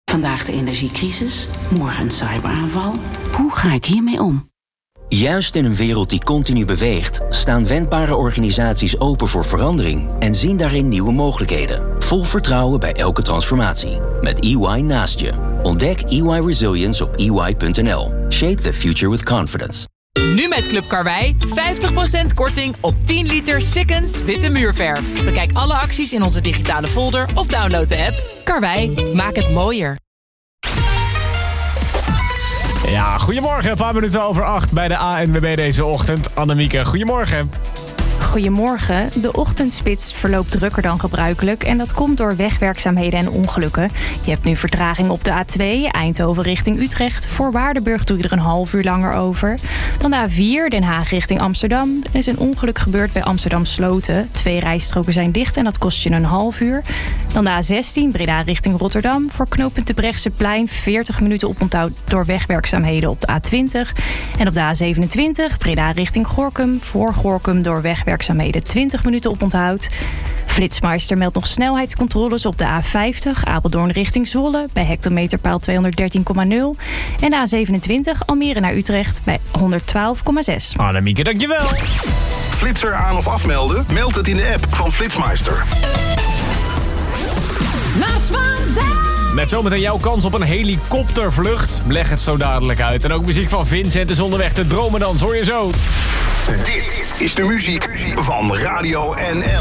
Vandaag de energiecrisis, morgen een cyberaanval. Hoe ga ik hiermee om? Juist in een wereld die continu beweegt, staan wendbare organisaties open voor verandering en zien daarin nieuwe mogelijkheden. Vol vertrouwen bij elke transformatie. Met EY naast je. Ontdek EY Resilience op ey.nl. Shape the future with confidence. Nu met Club Karwei 50% korting op 10 liter Sikkens witte muurverf. Bekijk alle acties in onze digitale folder of download de app. Karwei, maak het mooier. Ja, goedemorgen. Een paar minuten over 8 bij de ANWB deze ochtend. Annemieke, goedemorgen. Goedemorgen. De ochtendspits verloopt drukker dan gebruikelijk en dat komt door wegwerkzaamheden en ongelukken. Je hebt nu vertraging op de A2, Eindhoven richting Utrecht. Voor Waardenburg doe je er een half uur langer over. Dan de A4, Den Haag richting Amsterdam. Er is een ongeluk gebeurd bij Amsterdam Sloten. 2 rijstroken zijn dicht en dat kost je een half uur. Dan de A16, Breda richting Rotterdam. Voor knooppunt Terbrechtseplein 40 minuten oponthoud door wegwerkzaamheden op de A20. En op de A27, Breda richting Gorinchem. Voor Gorinchem door wegwerkzaamheden 20 minuten oponthoud. Flitsmeister meldt nog snelheidscontroles op de A50, Apeldoorn richting Zwolle, bij hectometerpaal 213,0. En de A27, Almere naar Utrecht, bij 112,6. Annemieke, dankjewel. Flitser aan of afmelden? Meld het in de app van Flitsmeister. Met zometeen jouw kans op een helikoptervlucht. Leg het zo dadelijk uit. En ook muziek van Vincent is onderweg. De Dromedans hoor je zo. Dit is de muziek van Radio NL.